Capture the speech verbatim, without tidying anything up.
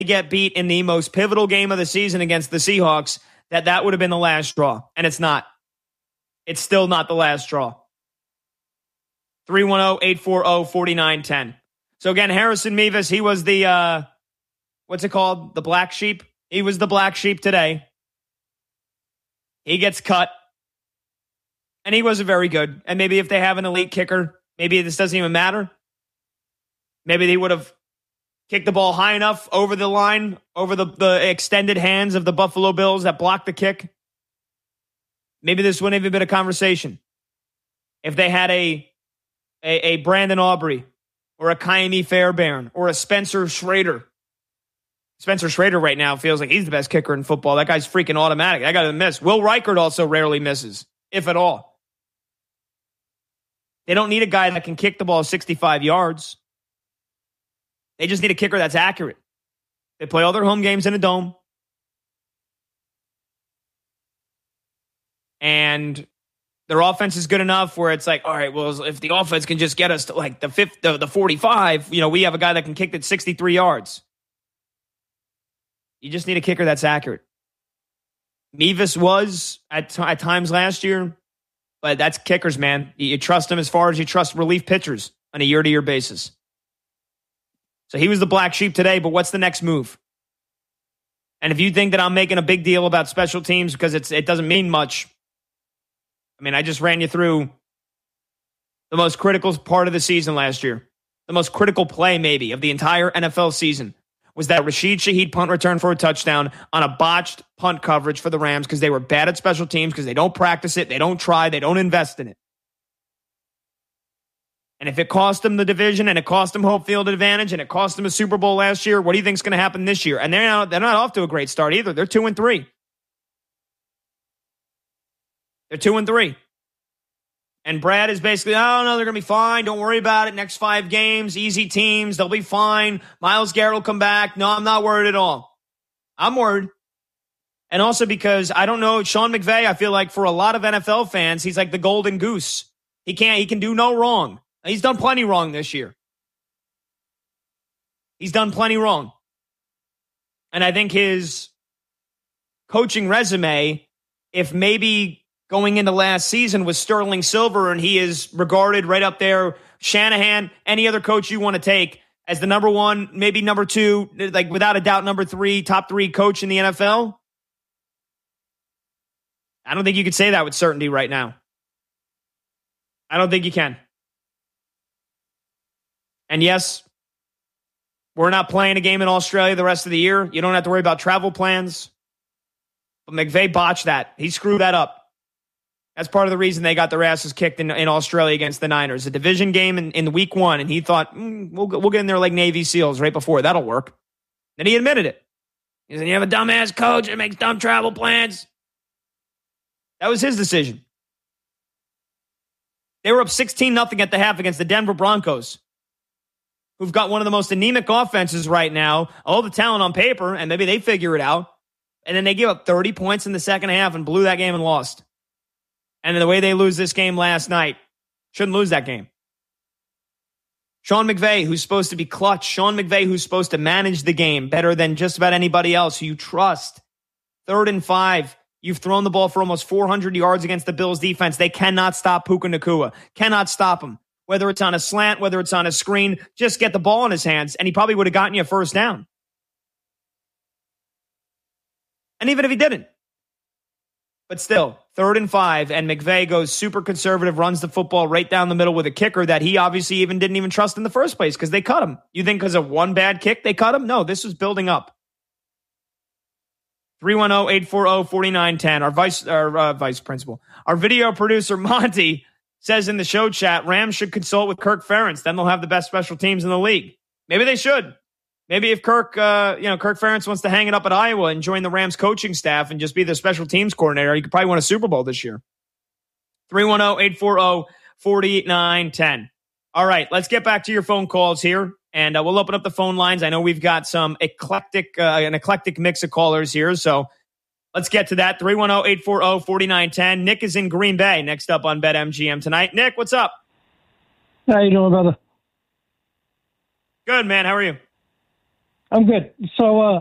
get beat in the most pivotal game of the season against the Seahawks, that that would have been the last straw. And it's not. It's still not the last straw. three one zero, eight four zero, four nine one zero. So again, Harrison Mevis, he was the, uh, what's it called? The black sheep. He was the black sheep today. He gets cut. And he wasn't very good. And maybe if they have an elite kicker, maybe this doesn't even matter. Maybe they would have kicked the ball high enough over the line, over the, the extended hands of the Buffalo Bills that blocked the kick. Maybe this wouldn't have been a conversation. If they had a a, a Brandon Aubrey or a Kaimi Fairbairn or a Spencer Schrader. Spencer Schrader right now feels like he's the best kicker in football. That guy's freaking automatic. That guy doesn't miss. Will Reichert also rarely misses, if at all. They don't need a guy that can kick the ball sixty-five yards. They just need a kicker that's accurate. They play all their home games in a dome. And their offense is good enough where it's like, all right, well, if the offense can just get us to like the fifth, the, the forty-five, you know, we have a guy that can kick it sixty-three yards. You just need a kicker that's accurate. Mevis was at, t- at times last year, but that's kickers, man. You, you trust him as far as you trust relief pitchers on a year-to-year basis. So he was the black sheep today, but what's the next move? And if you think that I'm making a big deal about special teams because it's it doesn't mean much, I mean, I just ran you through the most critical part of the season last year. The most critical play, maybe, of the entire N F L season was that Rashid Shaheed punt return for a touchdown on a botched punt coverage for the Rams because they were bad at special teams because they don't practice it, they don't try, they don't invest in it. And if it cost them the division and it cost them home field advantage and it cost them a Super Bowl last year, what do you think is going to happen this year? And they're not, they're not off to a great start either. They're two and three. They're two and three. And Brad is basically, oh, no, they're going to be fine. Don't worry about it. Next five games, easy teams. They'll be fine. Myles Garrett will come back. No, I'm not worried at all. I'm worried. And also because I don't know, Sean McVay, I feel like for a lot of N F L fans, he's like the golden goose. He can't, he can do no wrong. He's done plenty wrong this year. He's done plenty wrong. And I think his coaching resume, if maybe going into last season was Sterling Silver and he is regarded right up there, Shanahan, any other coach you want to take as the number one, maybe number two, like without a doubt number three, top three coach in the N F L, I don't think you could say that with certainty right now. I don't think you can. And yes, we're not playing a game in Australia the rest of the year. You don't have to worry about travel plans. But McVay botched that. He screwed that up. That's part of the reason they got their asses kicked in, in Australia against the Niners. A division game in, in week one, and he thought, mm, we'll, we'll get in there like Navy SEALs right before. That'll work. Then he admitted it. He said, you have a dumbass coach that makes dumb travel plans. That was his decision. They were up sixteen nothing at the half against the Denver Broncos, who've got one of the most anemic offenses right now, all the talent on paper, and maybe they figure it out. And then they give up thirty points in the second half and blew that game and lost. And then the way they lose this game last night, shouldn't lose that game. Sean McVay, who's supposed to be clutch. Sean McVay, who's supposed to manage the game better than just about anybody else who you trust. Third and five. You've thrown the ball for almost four hundred yards against the Bills defense. They cannot stop Puka Nacua. Cannot stop him. Whether it's on a slant, whether it's on a screen, just get the ball in his hands, and he probably would have gotten you a first down. And even if he didn't. But still, third and five, and McVay goes super conservative, runs the football right down the middle with a kicker that he obviously even didn't even trust in the first place because they cut him. You think because of one bad kick they cut him? No, this was building up. three one zero, eight four zero, four nine one zero. Our vice, our, uh, vice principal. Our video producer, Monty, says in the show chat, Rams should consult with Kirk Ferentz. Then they'll have the best special teams in the league. Maybe they should. Maybe if Kirk, uh, you know, Kirk Ferentz wants to hang it up at Iowa and join the Rams coaching staff and just be the special teams coordinator, he could probably win a Super Bowl this year. three one zero, eight four zero, four nine one zero. All right, let's get back to your phone calls here, and uh, we'll open up the phone lines. I know we've got some eclectic, uh, an eclectic mix of callers here, so let's get to that. three one zero, eight four zero, four nine one zero. Nick is in Green Bay, next up on BetMGM tonight. Nick, what's up? How you doing, brother? Good, man. How are you? I'm good. So, uh,